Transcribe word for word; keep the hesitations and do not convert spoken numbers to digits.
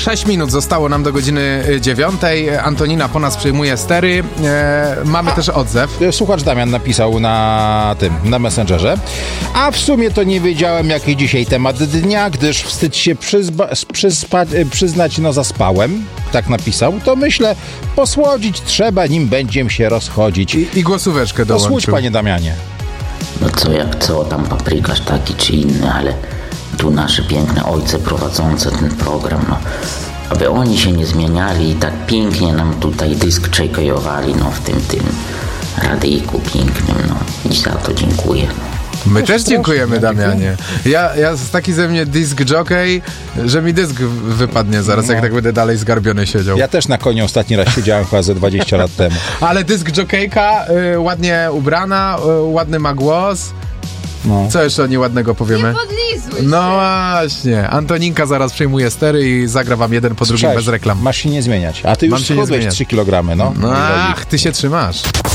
sześć minut zostało nam do godziny dziewiątej. Antonina po nas przejmuje stery. E, mamy też odzew. Słuchacz Damian napisał na tym, na Messengerze. A w sumie to nie wiedziałem, jaki dzisiaj temat dnia, gdyż wstyd się przyzba- przyzpa- przyznać, no zaspałem. Tak napisał. To myślę, posłodzić trzeba, nim będziemy się rozchodzić. I, i głosóweczkę dołączył. Posłudź, panie Damianie. No co jak co, tam paprykarz taki czy inny, ale tu nasze piękne ojce prowadzące ten program, no, aby oni się nie zmieniali i tak pięknie nam tutaj dysk czekajowali, no, w tym, tym radyjku pięknym, no, i za to dziękuję, no. My też dziękujemy, Damianie. Ja, ja z taki ze mnie disc jockey, że mi dysk wypadnie zaraz, no. Jak tak będę dalej zgarbiony siedział. Ja też na koniu ostatni raz siedziałem chyba ze dwadzieścia lat temu. Ale dysk jockeyka, y, ładnie ubrana, y, ładny ma głos. No. Co jeszcze o niej ładnego powiemy? Nie podlizuj się. No właśnie. Antoninka zaraz przejmuje stery i zagra wam jeden po drugim bez reklam. Masz się nie zmieniać. A ty Mam już się nie schudłeś zmieniać. trzy kilogramy, no. No ach, ty się trzymasz.